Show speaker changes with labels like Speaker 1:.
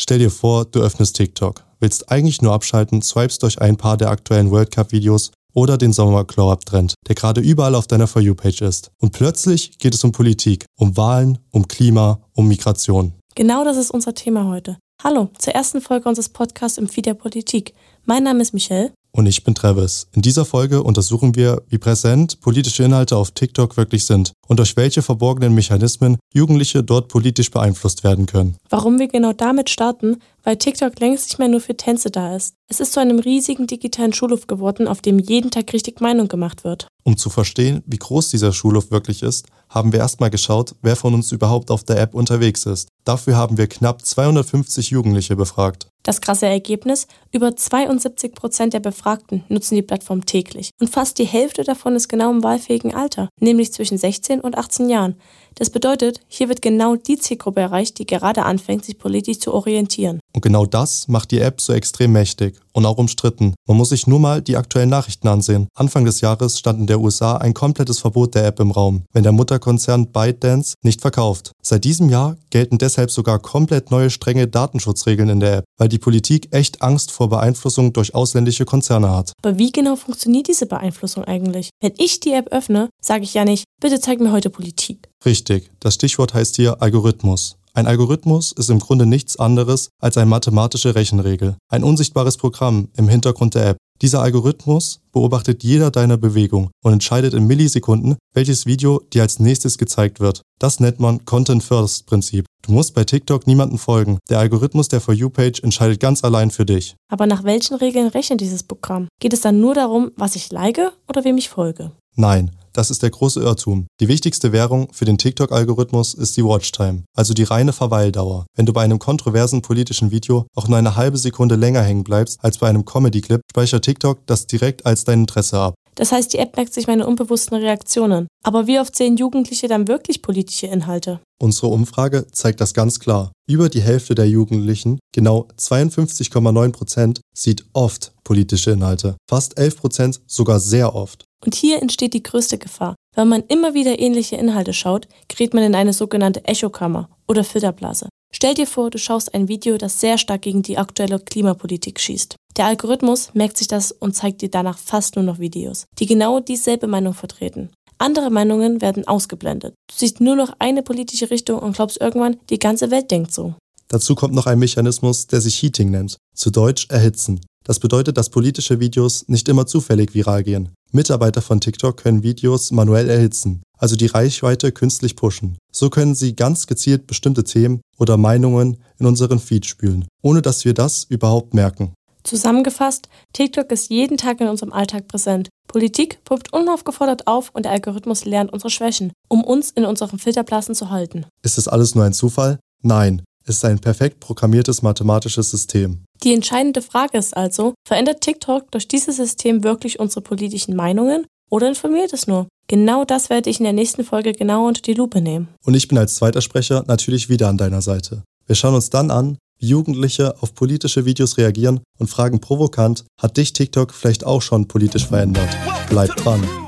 Speaker 1: Stell dir vor, du öffnest TikTok, willst eigentlich nur abschalten, swipest durch ein paar der aktuellen World Cup-Videos oder den Sommer-Glow-Up-Trend, der gerade überall auf deiner For You-Page ist. Und plötzlich geht es um Politik, um Wahlen, um Klima, um Migration.
Speaker 2: Genau das ist unser Thema heute. Hallo, zur ersten Folge unseres Podcasts im Feed der Politik. Mein Name ist Michelle.
Speaker 1: Und ich bin Travis. In dieser Folge untersuchen wir, wie präsent politische Inhalte auf TikTok wirklich sind und durch welche verborgenen Mechanismen Jugendliche dort politisch beeinflusst werden können.
Speaker 2: Warum wir genau damit starten? Weil TikTok längst nicht mehr nur für Tänze da ist. Es ist zu einem riesigen digitalen Schulhof geworden, auf dem jeden Tag richtig Meinung gemacht wird.
Speaker 1: Um zu verstehen, wie groß dieser Schulhof wirklich ist, haben wir erstmal geschaut, wer von uns überhaupt auf der App unterwegs ist. Dafür haben wir knapp 250 Jugendliche befragt.
Speaker 2: Das krasse Ergebnis: über 72% der Befragten nutzen die Plattform täglich. Und fast die Hälfte davon ist genau im wahlfähigen Alter, nämlich zwischen 16 und 18 Jahren. Das bedeutet, hier wird genau die Zielgruppe erreicht, die gerade anfängt, sich politisch zu orientieren.
Speaker 1: Und genau das macht die App so extrem mächtig und auch umstritten. Man muss sich nur mal die aktuellen Nachrichten ansehen. Anfang des Jahres stand in der USA ein komplettes Verbot der App im Raum, wenn der Mutterkonzern ByteDance nicht verkauft. Seit diesem Jahr gelten deshalb sogar komplett neue strenge Datenschutzregeln in der App, weil die Politik echt Angst vor Beeinflussung durch ausländische Konzerne hat.
Speaker 2: Aber wie genau funktioniert diese Beeinflussung eigentlich? Wenn ich die App öffne, sage ich ja nicht, bitte zeig mir heute Politik.
Speaker 1: Richtig, das Stichwort heißt hier Algorithmus. Ein Algorithmus ist im Grunde nichts anderes als eine mathematische Rechenregel, ein unsichtbares Programm im Hintergrund der App. Dieser Algorithmus beobachtet jeder deiner Bewegung und entscheidet in Millisekunden, welches Video dir als nächstes gezeigt wird. Das nennt man Content-First-Prinzip. Du musst bei TikTok niemandem folgen. Der Algorithmus der For You-Page entscheidet ganz allein für dich.
Speaker 2: Aber nach welchen Regeln rechnet dieses Programm? Geht es dann nur darum, was ich like oder wem ich folge?
Speaker 1: Nein, das ist der große Irrtum. Die wichtigste Währung für den TikTok-Algorithmus ist die Watchtime, also die reine Verweildauer. Wenn du bei einem kontroversen politischen Video auch nur eine halbe Sekunde länger hängen bleibst als bei einem Comedy-Clip, speichert TikTok das direkt als dein Interesse ab.
Speaker 2: Das heißt, die App merkt sich meine unbewussten Reaktionen. Aber wie oft sehen Jugendliche dann wirklich politische Inhalte?
Speaker 1: Unsere Umfrage zeigt das ganz klar. Über die Hälfte der Jugendlichen, genau 52,9%, sieht oft politische Inhalte. Fast 11% sogar sehr oft.
Speaker 2: Und hier entsteht die größte Gefahr. Wenn man immer wieder ähnliche Inhalte schaut, gerät man in eine sogenannte Echokammer oder Filterblase. Stell dir vor, du schaust ein Video, das sehr stark gegen die aktuelle Klimapolitik schießt. Der Algorithmus merkt sich das und zeigt dir danach fast nur noch Videos, die genau dieselbe Meinung vertreten. Andere Meinungen werden ausgeblendet. Du siehst nur noch eine politische Richtung und glaubst irgendwann, die ganze Welt denkt so.
Speaker 1: Dazu kommt noch ein Mechanismus, der sich Heating nennt, zu Deutsch erhitzen. Das bedeutet, dass politische Videos nicht immer zufällig viral gehen. Mitarbeiter von TikTok können Videos manuell erhitzen, also die Reichweite künstlich pushen. So können sie ganz gezielt bestimmte Themen oder Meinungen in unseren Feed spülen, ohne dass wir das überhaupt merken.
Speaker 2: Zusammengefasst, TikTok ist jeden Tag in unserem Alltag präsent. Politik poppt unaufgefordert auf und der Algorithmus lernt unsere Schwächen, um uns in unseren Filterblasen zu halten.
Speaker 1: Ist das alles nur ein Zufall? Nein, es ist ein perfekt programmiertes mathematisches System.
Speaker 2: Die entscheidende Frage ist also, verändert TikTok durch dieses System wirklich unsere politischen Meinungen oder informiert es nur? Genau das werde ich in der nächsten Folge genauer unter die Lupe nehmen.
Speaker 1: Und ich bin als zweiter Sprecher natürlich wieder an deiner Seite. Wir schauen uns dann an, wie Jugendliche auf politische Videos reagieren und fragen provokant, hat dich TikTok vielleicht auch schon politisch verändert? Bleib dran!